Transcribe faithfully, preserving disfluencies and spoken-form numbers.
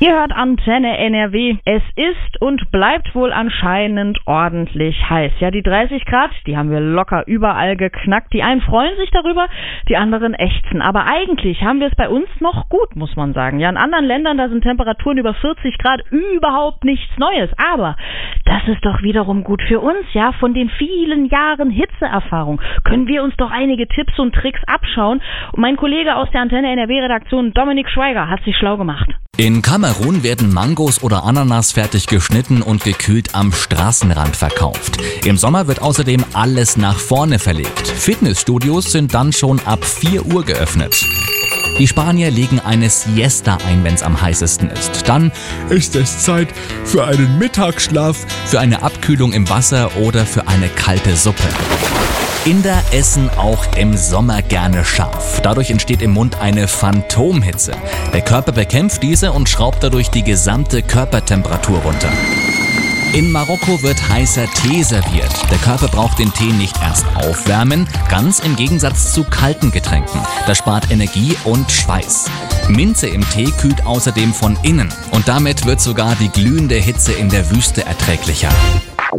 Ihr hört Antenne N R W. Es ist und bleibt wohl anscheinend ordentlich heiß. Ja, die dreißig Grad, die haben wir locker überall geknackt. Die einen freuen sich darüber, die anderen ächzen. Aber eigentlich haben wir es bei uns noch gut, muss man sagen. Ja, in anderen Ländern, da sind Temperaturen über vierzig Grad überhaupt nichts Neues. Aber das ist doch wiederum gut für uns, ja. Von den vielen Jahren Hitzeerfahrung können wir uns doch einige Tipps und Tricks abschauen. Und mein Kollege aus der Antenne N R W-Redaktion, Dominik Schweiger, hat sich schlau gemacht. In Kamerun werden Mangos oder Ananas fertig geschnitten und gekühlt am Straßenrand verkauft. Im Sommer wird außerdem alles nach vorne verlegt. Fitnessstudios sind dann schon ab vier Uhr geöffnet. Die Spanier legen eine Siesta ein, wenn es am heißesten ist. Dann ist es Zeit für einen Mittagsschlaf, für eine Abkühlung im Wasser oder für eine kalte Suppe. Inder essen auch im Sommer gerne scharf. Dadurch entsteht im Mund eine Phantomhitze. Der Körper bekämpft diese und schraubt dadurch die gesamte Körpertemperatur runter. In Marokko wird heißer Tee serviert. Der Körper braucht den Tee nicht erst aufwärmen, ganz im Gegensatz zu kalten Getränken. Das spart Energie und Schweiß. Minze im Tee kühlt außerdem von innen und damit wird sogar die glühende Hitze in der Wüste erträglicher.